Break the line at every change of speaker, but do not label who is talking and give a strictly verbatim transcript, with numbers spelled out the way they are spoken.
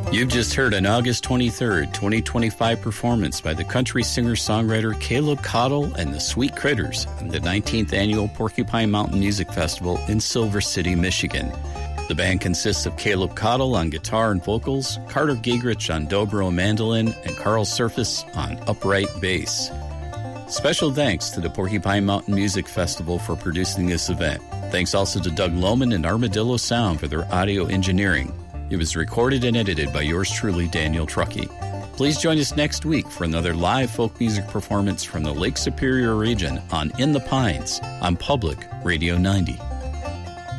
You've just heard an August twenty-third, twenty twenty-five performance by the country singer-songwriter Caleb Cottle and the Sweet Critters at the nineteenth Annual Porcupine Mountain Music Festival in Silver City, Michigan. The band consists of Caleb Cottle on guitar and vocals, Carter Gingrich on dobro mandolin, and Carl Surface on upright bass. Special thanks to the Porcupine Mountain Music Festival for producing this event. Thanks also to Doug Lohman and Armadillo Sound for their audio engineering. It was recorded and edited by yours truly, Daniel Truckee. Please join us next week for another live folk music performance from the Lake Superior region on In the Pines on Public Radio ninety.